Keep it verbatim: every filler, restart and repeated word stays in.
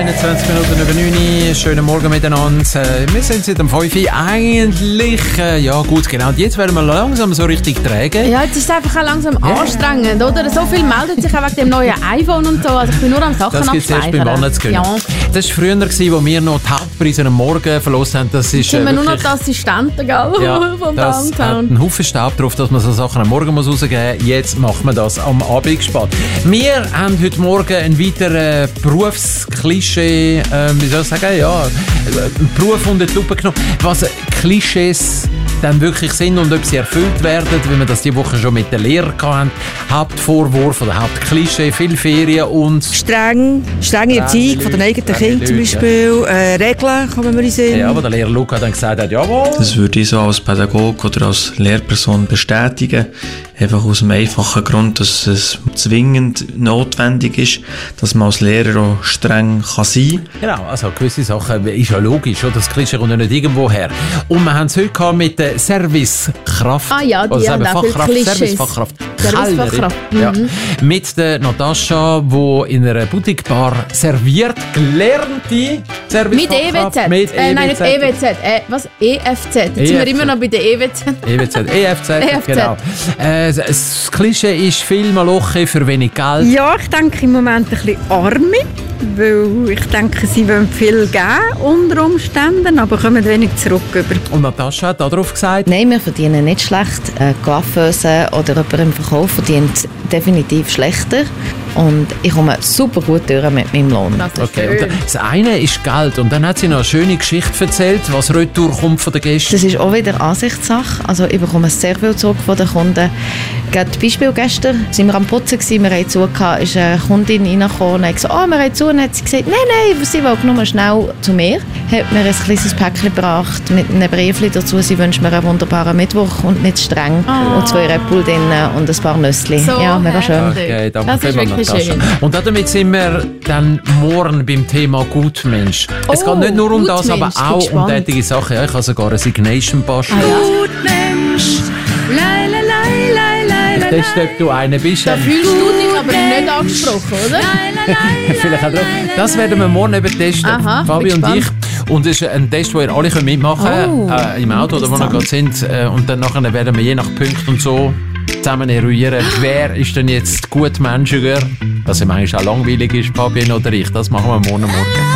einundzwanzig Minuten über neun. Schönen Morgen miteinander. Wir sind seit dem fünf Uhr eigentlich, äh, ja gut, genau. Und jetzt werden wir langsam so richtig träge. Ja, jetzt ist es einfach auch langsam yeah. anstrengend, oder? So viel meldet sich auch wegen dem neuen iPhone und so. Also ich bin nur am Sachen das abspeichern. Das gibt es erst beim Weihnachtsgönner. Ja. Das war früher, gewesen, wo wir noch die Hauptpreise am Morgen verlost haben. Das ist, sind äh, wir nur noch die Assistenten, gell? Ja, vom das Downtown. Hat einen Haufen Staub drauf, dass man so Sachen am Morgen muss rausgeben muss. Jetzt machen wir das am Abend gespart. Wir haben heute Morgen einen weiteren Berufsklischee, äh, wie soll ich sagen, ja, einen Beruf unter die Lupe genommen. Was Klischees dann wirklich sind und ob sie erfüllt werden, wie wir das diese Woche schon mit den Lehrern hatten. Hauptvorwurf oder Hauptklischee, viel Ferien und... Streng, strenge Erziehung von den eigenen Kindern zum Beispiel, ja. äh, Regeln, kommen wir in Sinn. Ja, aber der Lehrer Luca dann gesagt hat, jawohl. Das würde ich so als Pädagoge oder als Lehrperson bestätigen. Einfach aus dem einfachen Grund, dass es zwingend notwendig ist, dass man als Lehrer auch streng kann sein kann. Genau, also gewisse Sachen ist ja logisch, oder? Das Klischee kommt ja nicht irgendwo her. Und wir haben es heute gehabt mit der Servicekraft. Ah ja, die also haben auch Fachkraft, viele Servicefachkraft. Servicefachkraft. Mhm. Ja. Mit der Natascha, die in einer Boutique-Bar serviert, gelernte Servicefachkraft. Mit E W Z. Mit äh, nein, nicht E W Z. Äh, was? E F Z. Jetzt E F Z. Sind wir immer noch bei der E W Z. E W Z. E F Z, E F Z. Genau. Äh, das Klischee ist viel Maloche für wenig Geld. Ja, ich denke im Moment ein bisschen arme, weil ich denke, sie wollen viel geben unter Umständen, aber kommen wenig zurück. Über. Und Natascha hat darauf gesagt? Nein, wir verdienen nicht schlecht. Eine Coiffeuse oder jemand im Verkauf verdient definitiv schlechter. Und ich komme super gut durch mit meinem Lohn. Okay. Und das eine ist Geld. Und dann hat sie noch eine schöne Geschichte erzählt, was retour kommt von den Gästen. Das ist auch wieder Ansichtssache. Also ich bekomme sehr viel zurück von den Kunden. Gerade Beispiel gestern waren wir am Putzen, wir haben zugehört, ist eine Kundin reingekommen und hat gesagt, oh, wir haben zu. Und hat sie gesagt, nein, nein, sie will nur schnell zu mir. Hat mir ein kleines Päckchen gebracht mit einem Briefchen dazu. Sie wünscht mir einen wunderbaren Mittwoch und nicht streng. Oh. Und zwei Red Bull drin und ein paar Nüssli. So ja, mega schön. Okay, das ist wirklich schön. Und damit sind wir dann morgen beim Thema Gutmensch. Oh, es geht nicht nur um das, aber auch um tätige Sachen. Ja, ich habe sogar eine Signation basteln. Ah, ja. Gutmensch, lai, lai, lai, lai, lai, lai. Ich teste, ob du einer bist. Da fühlst du dich aber nicht angesprochen, oder? Vielleicht auch drauf. Das werden wir morgen eben testen, Aha, Fabi und ich. Und es ist ein Test, den ihr alle mitmachen könnt, oh, äh, im Auto oder wo wir gerade sind. Äh, und dann nachher werden wir je nach Punkt und so zusammen eruieren, wer ist denn jetzt gutmenschiger, was ja manchmal auch langweilig ist, Fabian oder ich. Das machen wir morgen Morgen.